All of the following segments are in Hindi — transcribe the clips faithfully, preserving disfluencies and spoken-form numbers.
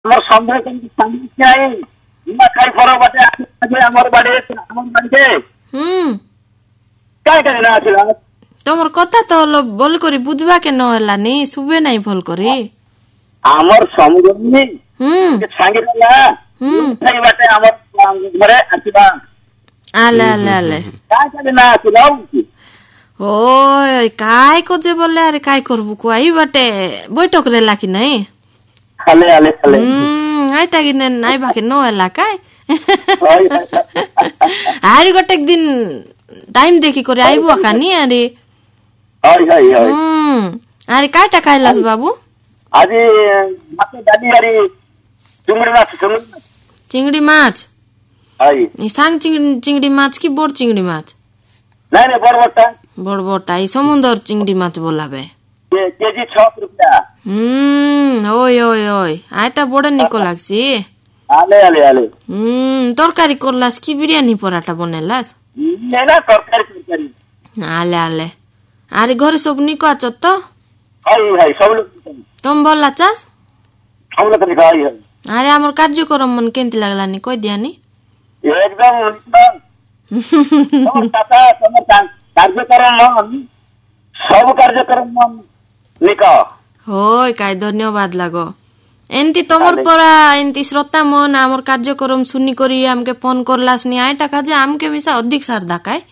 हमर संभव के संग चाहे ना काय फरो बाटे आगे हमर बाड़े हमर बाड़े हम्म काय करे ना आछला तमर कथा तो लो बोल करी बुझबा के न होला नी सुबे नाही भल करी हमर समुद्रनी हम्म के संगे ना हम्म थाई बाटे हमर घरे आछबा आले आले आले काय करे ना आछला ओय काय को जे बोले अरे काय करबु को आई बाटे बैठक रेला कि नहीं आले आले आले हम्म आइटा कि नाही बाके न होला काय आरे गोटे दिन टाइम देखी करे आइबो कानी अरे हाय हाय हाय हम्म अरे काटा खाइलास बाबू आज माते दादी हरी चिंगड़ी माछ चिंगड़ी माछ हाय ई सांग चिंगड़ी माछ की बोर चिंगड़ी माछ नहीं नहीं बड़ बड़टा बड़ बड़टा ई समुद्र चिंगड़ी माछ बोलाबे के केजी छह रुपया हम्म ओय ओय ओय आटा बड़ निको लागसी आले आले आले हम्म तरकारी करलास की बिरयानी पराठा बनेलास नहीं ना तरकारी तरकारी आले आले अरे घर सब निको आछ तो हाय हाय सब लोग तुम बोला चास हम लोग निको हाय हाय अरे हमर कार्यक्रम मन केंति लागला नि कह दियानी एकदम एकदम ताता तमर कार्यक्रम मन सब कार्यक्रम मन निको होय काय धन्यवाद लागो एंती तमर परा एंती श्रोता मन हमर कार्यक्रम सुनी करी हमके फोन करलास नि आइटा काजे हमके विसा अधिक सारदा काय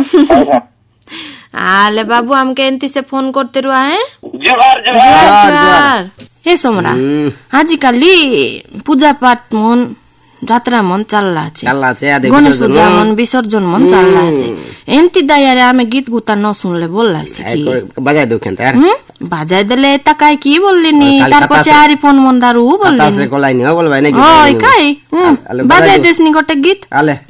आले बाबू हमके एंती से फोन करते रुआ है जोहार जोहार जोहार हे सोमरा आजिकाली पूजा पाठ मन যাত্রা মন চাল্লা আছে চাল্লা আছে আদে গণেশ পূজা মন বিসর্জন মন চাল্লা আছে এন্তি দায়ারে আমি গীত গুতা ন শুনলে বললাছি কি বাজাই দাও কেন তার বাজাই দিলে তা কাই কি বললিনি তারপর চারি ফোন মন দারু বললিনি তাসে কলাই নি বলবাই নাকি ওই কাই বাজাই দেসনি গটে গীত আলে